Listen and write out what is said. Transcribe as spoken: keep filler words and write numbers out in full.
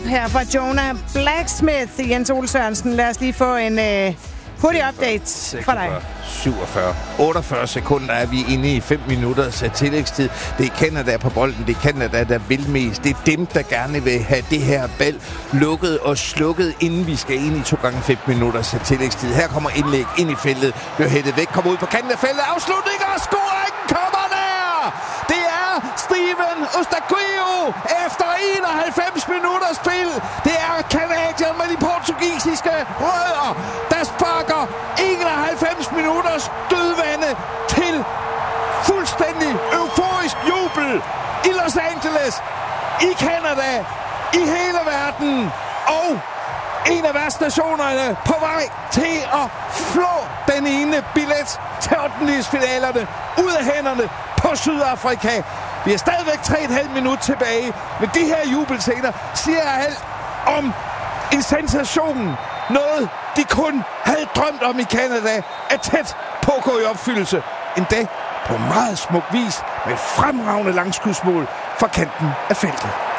her fra Jonah Blacksmith. Jens Ole Sørensen, lad os lige få en øh, hurtig update fra dig. syvogfyrre, otteogfyrre sekunder er vi inde i fem minutters tillægstid. Det er Canada på bolden. Det er Canada, der vil mest. Det er dem, der gerne vil have det her bal lukket og slukket, inden vi skal ind i to gange fem minutters tillægstid. Her kommer indlæg ind i feltet. Bliver hættet væk. Kommer ud på kanten af feltet. Afslutning og scoringen kommer der! Det er Steven Eustaquio efter enoghalvfems minutters spil. Det er Canadier med de portugisiske rødder, der sparker enoghalvfems minutters dødvande til fuldstændig euforisk jubel i Los Angeles, i Canada, i hele verden, og en af værtsnationerne på vej til at flå den ene billet til ottendedelsfinalerne ud af hænderne på Sydafrika. Vi er stadigvæk tre komma fem minut tilbage, men de her jubelscener siger alt om en sensation. Noget, de kun havde drømt om i Canada, er tæt på at gå i opfyldelse. Endda på meget smuk vis med fremragende langskudsmål fra kanten af feltet.